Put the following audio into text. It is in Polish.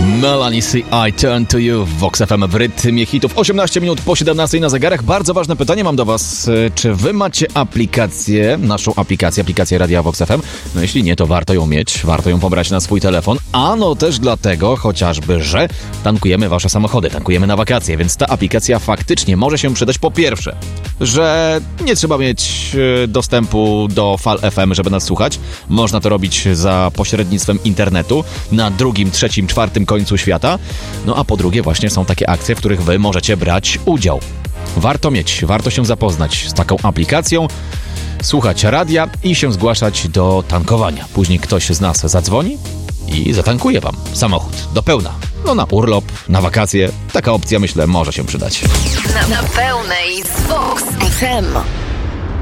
Melanie C. I Turn to You w Vox FM w rytmie hitów. 18 minut po 17 na zegarach. Bardzo ważne pytanie mam do was. Czy wy macie naszą aplikację Radia Vox FM? No jeśli nie, to warto ją mieć, warto ją pobrać na swój telefon. Ano też dlatego chociażby, że tankujemy wasze samochody, tankujemy na wakacje, więc ta aplikacja faktycznie może się przydać po pierwsze, że nie trzeba mieć dostępu do fal FM, żeby nas słuchać. Można to robić za pośrednictwem internetu na drugim, trzecim, czwartym końcu świata. No a po drugie właśnie są takie akcje, w których wy możecie brać udział. Warto się zapoznać z taką aplikacją, słuchać radia i się zgłaszać do tankowania. Później ktoś z nas zadzwoni i zatankuje wam samochód do pełna. No na urlop, na wakacje. Taka opcja, myślę, może się przydać. Na pełnej z Vox FM.